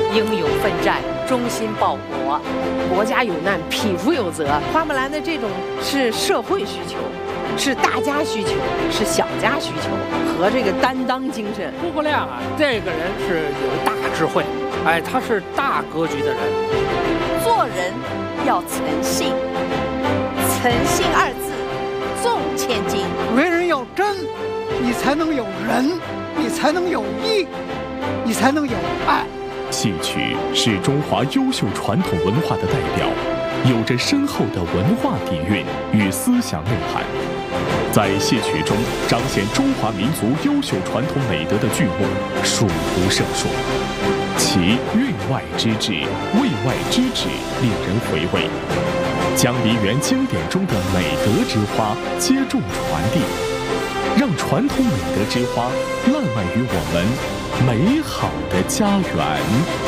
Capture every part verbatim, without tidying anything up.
英勇奋战，忠心报国，国家有难，匹夫有责。花木兰的这种是社会需求，是大家需求，是小家需求和这个担当精神。 诸葛亮啊，这个人是有大智慧，哎，他是大格局的人。 做人要诚信，诚信二字重千金。 为人要真，你才能有仁，你才能有义，你才能有爱。 戏曲是中华优秀传统文化的代表，有着深厚的文化底蕴与思想内涵。在戏曲中彰显中华民族优秀传统美德的剧目数不胜数，其韵外之至、味外之至令人回味，将梨园经典中的美德之花接种传递，让传统美德之花烂漫于我们美好的家园。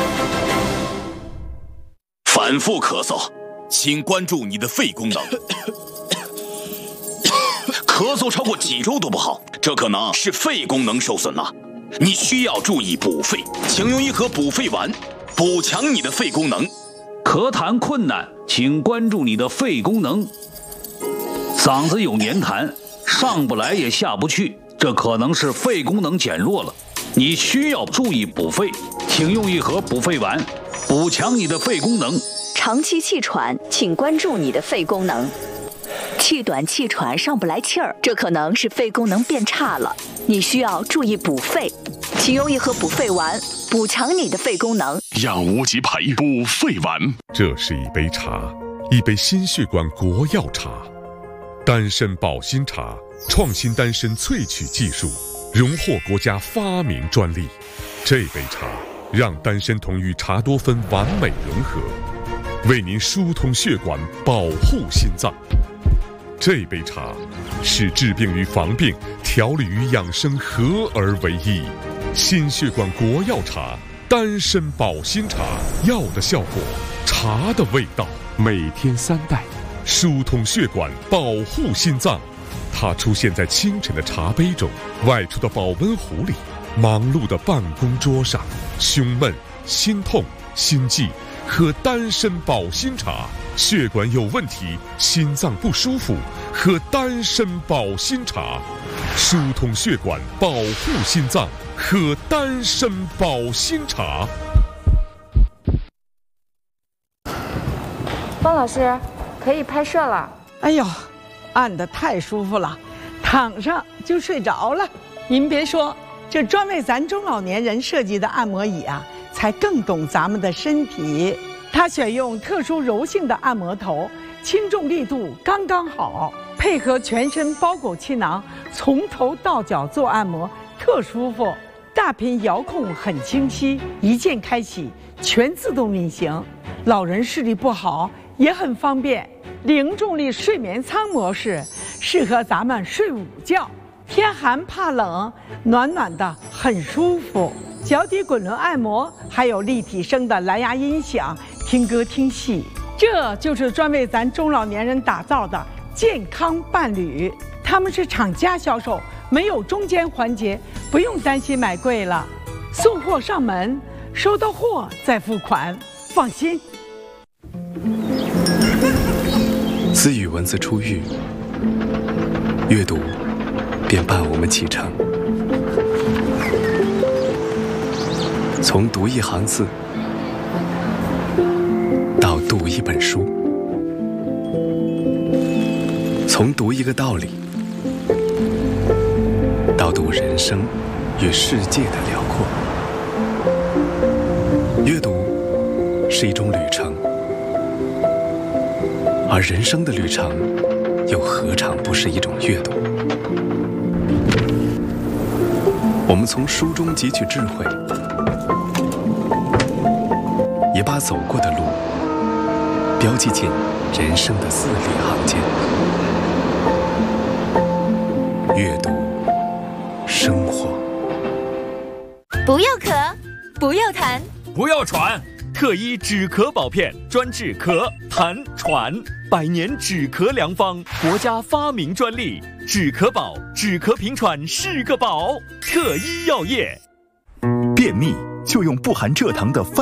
反复咳嗽，请关注你的肺功能。咳嗽超过几周都不好，这可能是肺功能受损了，你需要注意补肺，请用一盒补肺丸，补强你的肺功能。 咳痰困难，请关注你的肺功能。嗓子有黏痰，上不来也下不去，这可能是肺功能减弱了，你需要注意补肺，请用一盒补肺丸，补强你的肺功能。 长期气喘，请关注你的肺功能。气短气喘上不来气儿，这可能是肺功能变差了，你需要注意补肺，请用一盒补肺丸，补强你的肺功能。 养无极培补肺丸。 这是一杯茶，一杯心血管国药茶，丹参保心茶，创新丹参萃取技术，荣获国家发明专利。这杯茶让丹参酮与茶多酚完美融合，为您疏通血管，保护心脏。这杯茶是治病与防病、调理与养生合而为一。心血管国药茶，丹参保心茶，药的效果，茶的味道，每天三袋，疏通血管，保护心脏。它出现在清晨的茶杯中，外出的保温壶里，忙碌的办公桌上。胸闷、心痛、心悸，喝丹参保心茶。血管有问题，心脏不舒服，喝丹参保心茶，疏通血管，保护心脏，喝丹参保心茶。 方老师，可以拍摄了。 哎呦，按得太舒服了，躺上就睡着了。您别说，这专为咱中老年人设计的按摩椅啊，才更懂咱们的身体。它选用特殊柔性的按摩头，轻重力度刚刚好，配合全身包裹气囊，从头到脚做按摩，特舒服。大屏遥控很清晰，一键开启，全自动运行。老人视力不好也很方便。零重力睡眠舱模式，适合咱们睡午觉，天寒怕冷，暖暖的很舒服。脚底滚轮按摩，还有立体声的蓝牙音响，听歌听戏，这就是专为咱中老年人打造的健康伴侣。他们是厂家销售，没有中间环节，不用担心买贵了。送货上门，收到货再付款，放心。 私语文字出狱，阅读便伴我们启程。从读一行字到读一本书，从读一个道理到读人生与世界的辽阔。阅读是一种旅程，而人生的旅程又何尝不是一种阅读？我们从书中汲取智慧，也把走过的路标记进人生的字里行间。阅读生活。 不要咳，不要痰， 不要喘，特医止咳宝片专治咳、痰、喘，百年止咳良方，国家发明专利，止咳宝，止咳平喘是个宝。特医药业。 便秘就用不含蔗糖的番